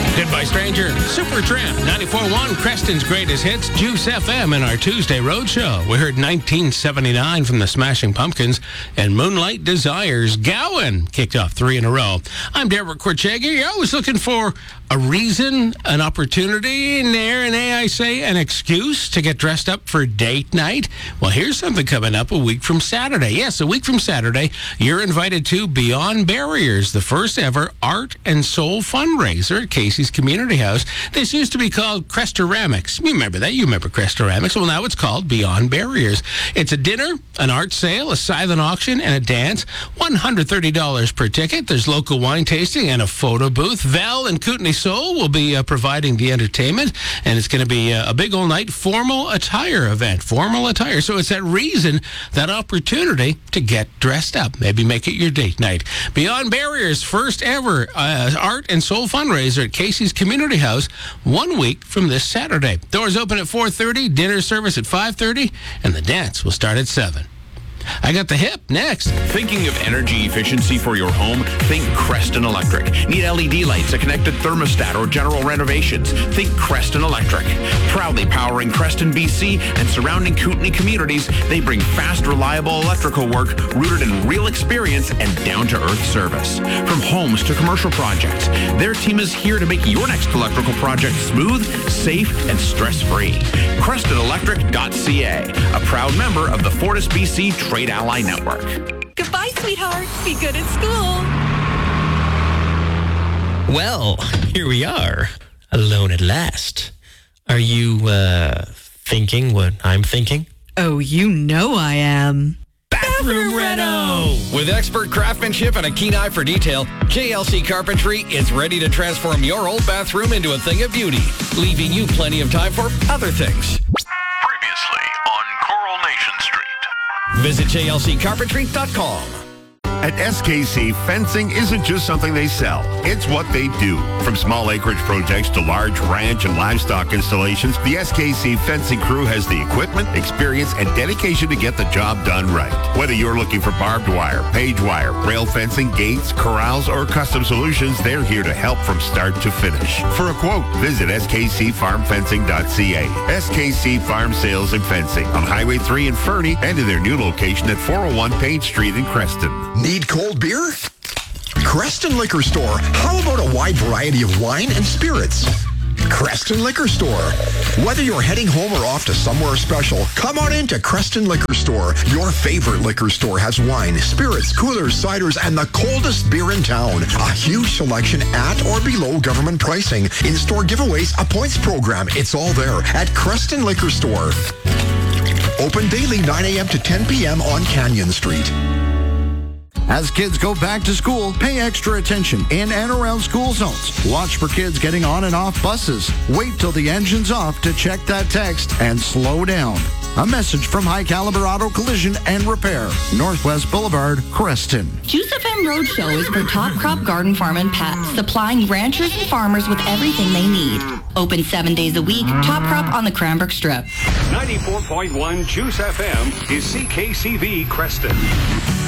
Goodbye Stranger, Supertramp, 94.1, Creston's Greatest Hits, Juice FM in our Tuesday Roadshow. We heard 1979 from the Smashing Pumpkins and Moonlight Desires. Gowan kicked off 3 in a row. I'm Derek Corchega. You're always looking for a reason, an opportunity, and I say an excuse to get dressed up for date night. Well, here's something coming up a week from Saturday. Yes, a week from Saturday, you're invited to Beyond Barriers, the first ever art and soul fundraiser at Casey's Community House. This used to be called Crestoramics. You remember that? You remember Crestoramics. Well, now it's called Beyond Barriers. It's a dinner, an art sale, a silent auction, and a dance. $130 per ticket. There's local wine tasting and a photo booth. Val and Kootenai Soul will be providing the entertainment, and it's going to be a big old night formal attire event. Formal attire. So it's that reason, that opportunity to get dressed up. Maybe make it your date night. Beyond Barriers, first ever art and soul fundraiser at Casey's Community House, 1 week from this Saturday. Doors open at 4:30, dinner service at 5:30, and the dance will start at 7. I got the hip next. Thinking of energy efficiency for your home? Think Creston Electric. Need LED lights, a connected thermostat, or general renovations? Think Creston Electric. Proudly powering Creston, BC, and surrounding Kootenai communities, they bring fast, reliable electrical work rooted in real experience and down-to-earth service. From homes to commercial projects, their team is here to make your next electrical project smooth, safe, and stress-free. CrestonElectric.ca, a proud member of the Fortis BC Trade Ally Network. Goodbye, sweetheart. Be good at school. Well, here we are, alone at last. Are you, thinking what I'm thinking? Oh, you know I am. Bathroom Reno! With expert craftsmanship and a keen eye for detail, JLC Carpentry is ready to transform your old bathroom into a thing of beauty, leaving you plenty of time for other things. Previously on Coronation Street. Visit jlccarpentry.com. At SKC, fencing isn't just something they sell. It's what they do. From small acreage projects to large ranch and livestock installations, the SKC fencing crew has the equipment, experience, and dedication to get the job done right. Whether you're looking for barbed wire, page wire, rail fencing, gates, corrals, or custom solutions, they're here to help from start to finish. For a quote, visit skcfarmfencing.ca. SKC Farm Sales and Fencing on Highway 3 in Fernie and in their new location at 401 Page Street in Creston. Need cold beer? Creston Liquor Store. How about a wide variety of wine and spirits? Creston Liquor Store. Whether you're heading home or off to somewhere special, come on into Creston Liquor Store. Your favorite liquor store has wine, spirits, coolers, ciders, and the coldest beer in town. A huge selection at or below government pricing. In-store giveaways, a points program. It's all there at Creston Liquor Store. Open daily 9 a.m. to 10 p.m. on Canyon Street. As kids go back to school, pay extra attention in and around school zones. Watch for kids getting on and off buses. Wait till the engine's off to check that text and slow down. A message from High Caliber Auto Collision and Repair, Northwest Boulevard, Creston. Juice FM Roadshow is for Top Crop Garden Farm and Pet, supplying ranchers and farmers with everything they need. Open 7 days a week. Top Crop on the Cranbrook Strip. 94.1 Juice FM is CKCV Creston.